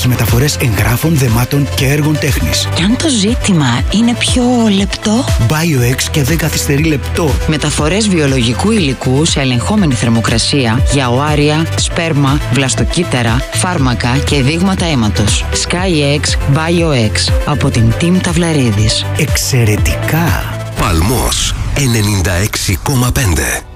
στις μεταφορές εγγράφων, δεμάτων και έργων τέχνης. Και αν το ζήτημα είναι πιο λεπτό? BioX και δεν καθυστερεί λεπτό. Μεταφορές βιολογικού υλικού σε ελεγχόμενη θερμοκρασία για οάρια, σπέρμα, βλαστοκύτταρα, φάρμακα και δείγματα αίματος. SkyX BioX από την Team Ταυλαρίδης. Εξαιρετικά! Παλμός 96,5.